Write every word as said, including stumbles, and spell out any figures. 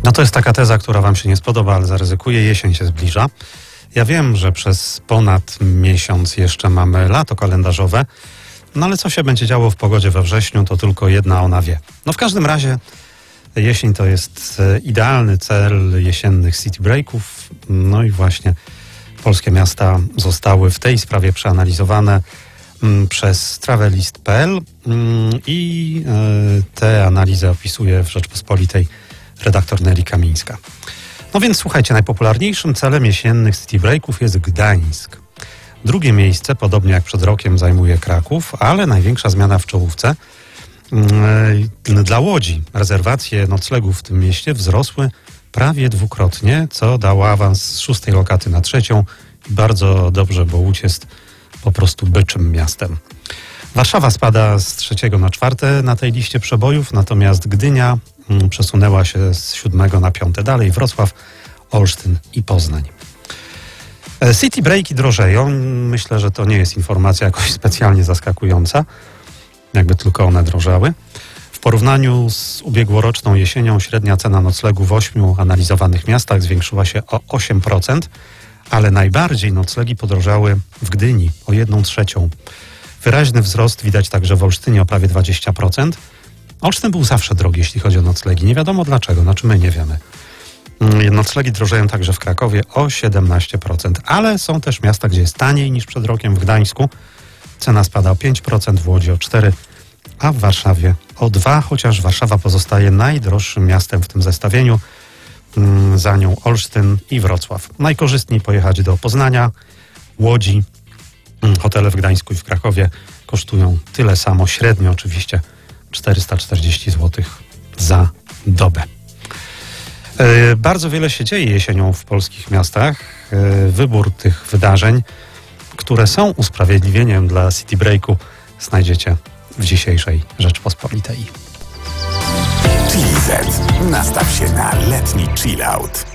No to jest taka teza, która wam się nie spodoba, ale zaryzykuję. Jesień się zbliża. Ja wiem, że przez ponad miesiąc jeszcze mamy lato kalendarzowe, no ale co się będzie działo w pogodzie we wrześniu, to tylko jedna ona wie. No w każdym razie jesień to jest idealny cel jesiennych city breaków. No i właśnie polskie miasta zostały w tej sprawie przeanalizowane przez travelist kropka p l i te analizy opisuje w Rzeczpospolitej redaktor Nelly Kamińska. No więc słuchajcie, najpopularniejszym celem jesiennych city breaków jest Gdańsk. Drugie miejsce, podobnie jak przed rokiem, zajmuje Kraków, ale największa zmiana w czołówce dla Łodzi. Rezerwacje noclegów w tym mieście wzrosły prawie dwukrotnie, co dało awans z szóstej lokaty na trzecią. Bardzo dobrze, bo Łódź jest po prostu byczym miastem. Warszawa spada z trzeciego na czwarte na tej liście przebojów, natomiast Gdynia przesunęła się z siódmego na piąte. Dalej Wrocław, Olsztyn i Poznań. City breaki drożeją. Myślę, że to nie jest informacja jakoś specjalnie zaskakująca, jakby tylko one drożały. W porównaniu z ubiegłoroczną jesienią średnia cena noclegu w ośmiu analizowanych miastach zwiększyła się o osiem procent, ale najbardziej noclegi podrożały w Gdyni o jedną trzecią. Wyraźny wzrost widać także w Olsztynie o prawie dwadzieścia procent. Olsztyn był zawsze drogi, jeśli chodzi o noclegi. Nie wiadomo dlaczego, znaczy my nie wiemy. Noclegi drożeją także w Krakowie o siedemnaście procent, ale są też miasta, gdzie jest taniej niż przed rokiem. W Gdańsku cena spada o pięć procent, w Łodzi o cztery procent, a w Warszawie o dwa procent, chociaż Warszawa pozostaje najdroższym miastem w tym zestawieniu. Za nią Olsztyn i Wrocław. Najkorzystniej pojechać do Poznania, Łodzi. Hotele w Gdańsku i w Krakowie kosztują tyle samo, średnio oczywiście czterysta czterdzieści złotych za dobę. Yy, bardzo wiele się dzieje jesienią w polskich miastach. Yy, wybór tych wydarzeń, które są usprawiedliwieniem dla city breaku, znajdziecie w dzisiejszej Rzeczpospolitej. Chili Z. Nastaw się na letni chill out.